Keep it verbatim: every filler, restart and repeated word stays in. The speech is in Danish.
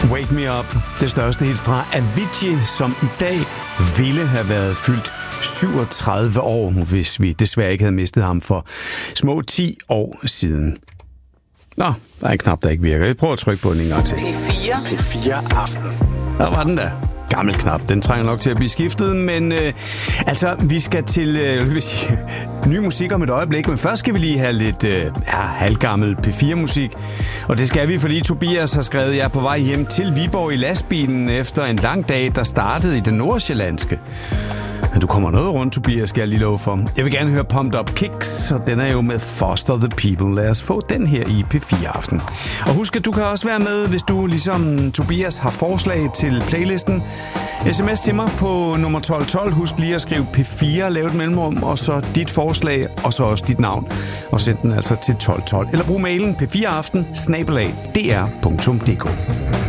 Wake Me Up, det største hit fra Avicii, som i dag ville have været fyldt syvogtredive år, hvis vi desværre ikke havde mistet ham for små ti år siden. Nå, der er en knap, der ikke virker. Jeg prøver at trykke på den en gang til. P fire. P fire Aften. Der var den der. Gammel knap. Den trænger nok til at blive skiftet, men øh, altså, vi skal til øh, vil sige, ny musik om et øjeblik, men først skal vi lige have lidt øh, ja, halvgammel P fire musik, og det skal vi, fordi Tobias har skrevet, jeg er på vej hjem til Viborg i lastbilen efter en lang dag, der startede i det nordsjællandske. Men du kommer noget rundt, Tobias, skal jeg lige love for. Jeg vil gerne høre Pumped Up Kicks, og den er jo med Foster the People. Lad os få den her i P fire Aften. Og husk, at du kan også være med, hvis du ligesom Tobias har forslag til playlisten. Sms til mig på nummer tolv tolv. Husk lige at skrive P fire, lave et mellemrum, og så dit forslag, og så også dit navn. Og send den altså til tolv tolv. Eller brug mailen p fire aften snabel-a d r punktum d k.